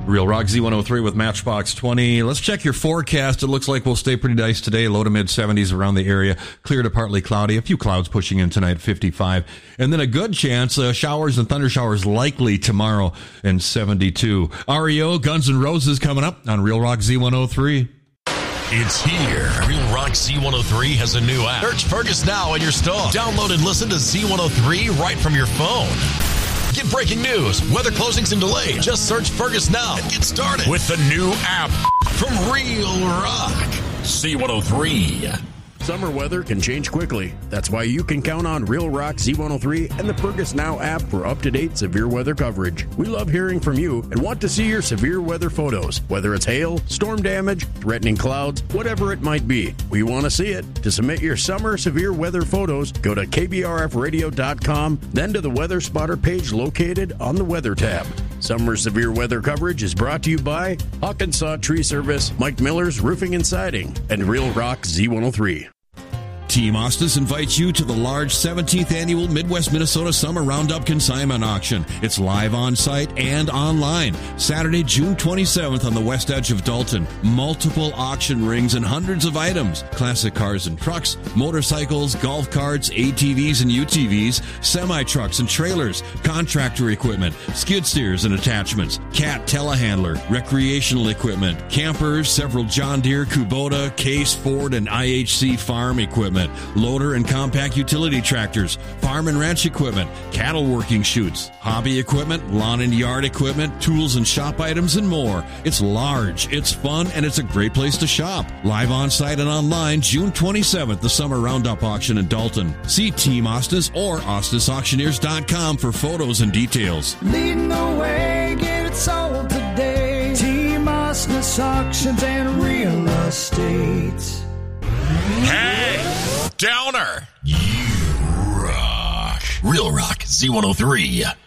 Real Rock Z103 with Matchbox 20. Let's check your forecast. It looks like we'll stay pretty nice today. Low to mid 70s around the area. Clear to partly cloudy. A few clouds pushing in tonight, 55. And then a good chance showers and thunder showers likely tomorrow and 72. REO, Guns N' Roses coming up on Real Rock Z103. It's here. Real Rock Z103 has a new app. Search Fergus now in your store. Download and listen to Z103 right from your phone. Get breaking news, weather closings and delays. Just search Fergus now and get started with the new app from Real Rock Z103. Summer weather can change quickly. That's why you can count on Real Rock Z103 and the Fergus Now app for up-to-date severe weather coverage. We love hearing from you and want to see your severe weather photos, whether it's hail, storm damage, threatening clouds, whatever it might be. We want to see it. To submit your summer severe weather photos, go to kbrfradio.com, then to the Weather Spotter page located on the Weather tab. Summer severe weather coverage is brought to you by Hawkinsaw Tree Service, Mike Miller's Roofing and Siding, and Real Rock Z103. Team Ostis invites you to the large 17th annual Midwest Minnesota Summer Roundup Consignment Auction. It's live on site and online. Saturday, June 27th on the west edge of Dalton. Multiple auction rings and hundreds of items. Classic cars and trucks, motorcycles, golf carts, ATVs and UTVs, semi-trucks and trailers, contractor equipment, skid steers and attachments, cat telehandler, recreational equipment, campers, several John Deere, Kubota, Case, Ford, and IHC farm equipment, loader and compact utility tractors, farm and ranch equipment, cattle working chutes, hobby equipment, lawn and yard equipment, tools and shop items, and more. It's large, it's fun, and it's a great place to shop. Live on site and online, June 27th, the Summer Roundup Auction in Dalton. See Team Ostis or OstisAuctioneers.com for photos and details. Leading the way, get it sold today. Team Ostis Auctions and Real Estate. Hey, Downer, you rock. Real Rock Z103.